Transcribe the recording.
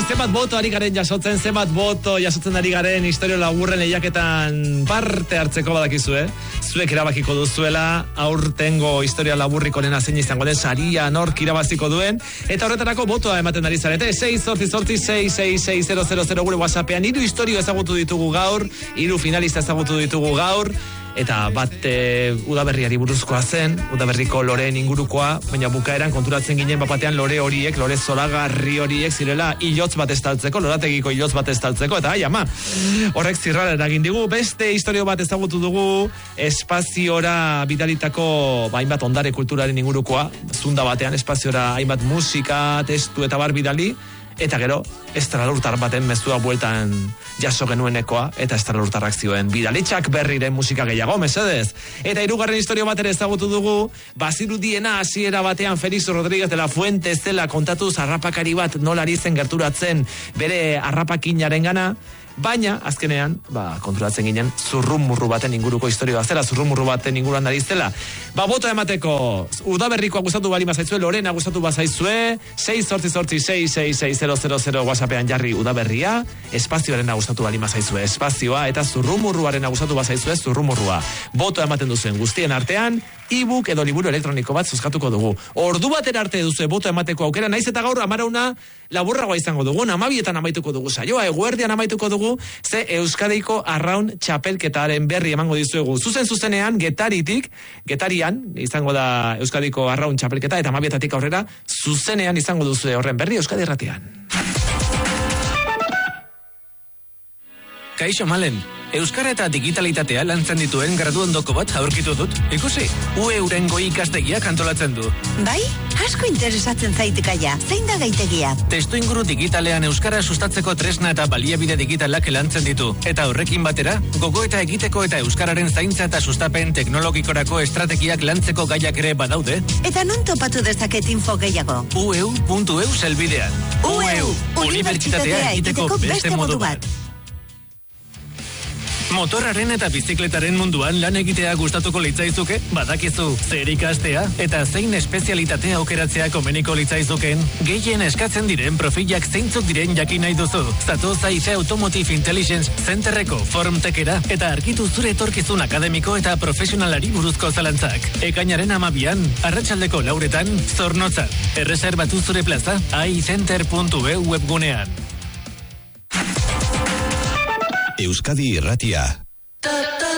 zenbat boto ari garen jasotzen, zenbat boto jasotzen ari garen historio laburren lehiaketan parte hartzeko badakizue. Zuek erabakiko duzuela aurtengo historia laburrik onena zein izango den saria nork irabaziko duen. Eta horretarako botoa ematen ari zarete. 688-666-000 gure WhatsAppean. 3 historio ezagutu ditugu gaur, 3 finalista ezagutu ditugu gaur. Eta bat udaberriari buruzkoa zen, udaberriko loreen ingurukoa, baina bukaeran konturatzen ginen bapatean lore zolagarri horiek zirela hilotz bat estaltzeko, lorategiko hilotz bat estaltzeko, eta ama, horrek zirrara eragin digu. Beste historio bat ezagutu dugu, espaziora bidalitako hainbat ondare kulturaren ingurukoa, zunda batean espaziora hainbat musika, testu eta bar bidali, eta gero, estralurtar baten mezua bueltan jaso genuenekoa, eta estralurtarrak zioen bidalitxak berriren musika gehiago, mesedez. Eta 3. historio bat ere ezagutu dugu, bazirudiena hasiera batean Felix Rodríguez de la Fuente zela kontatuz harrapakari bat nolari zen gerturatzen bere harrapakinaren gana, baina, azkenean, konturatzen ginen, zurrumurru baten inguruko historioa zela, zurrumurru baten inguruan ari zela. Boto emateko, udaberrikoa gustatu bali mazaizue, Lorena gustatu bazaizue, 688-666-000 WhatsAppean jarri udaberria, espazioaren gustatu bali mazaizue, espazioa, eta zurrumurruaren gustatu bazaizue, zurrumurrua. Boto ematen duzuen guztien artean, e-book edo liburu elektroniko bat zuzkatuko dugu. Ordu batera arte duzu boto emateko aukera, naiz eta gaur amarauna laburragoa izango dugu, 12etan amaituko dugu saioa, eguerdian amaituko dugu, ze Euskadiko arraun txapelketaren berri emango dizuegu. Zuzenean, Getarian, izango da Euskadiko arraun txapelketa, eta 12etatik aurrera, zuzenean izango duzu horren berri Euskadi Irratian. Kaixo Malen, euskara eta digitalitatea lantzen dituen gradu ondoko bat aurkitu dut. Ikusi, UEuren goi ikastegiak antolatzen du. Bai? Asko interesatzen zaitekaia. Zein da gaitegia? Testu inguru digitalean euskara sustatzeko tresna eta baliabide digitalak lantzen ditu. Eta horrekin batera, gogo eta egiteko eta euskararen zaintza eta sustapen teknologikorako estrategiak lantzeko gaiak ere badaude. Eta non topatu dezaket info gehiago? ueu.eu zelbidean. UEu, unibertsitatea egiteko beste modu bat. Motorraren eta bizikletaren munduan lan egitea gustatuko litzaizuke, badakizu zer ikastea eta zein espezialitatea aukeratzea komeniko litzaizuken, gehien eskatzen diren profilak zeintzuk diren jakin nahi duzu. Zatoz AIC Automotive Intelligence Centerreko Formtekera eta argitu zure etorkizun akademiko eta profesionalari buruzko zalantzak. Ekainaren 12an, arratsaldeko 4etan, Zornotzan. Erreserbatu zure plaza aicenter.eu webgunean. Euskadi Irratia.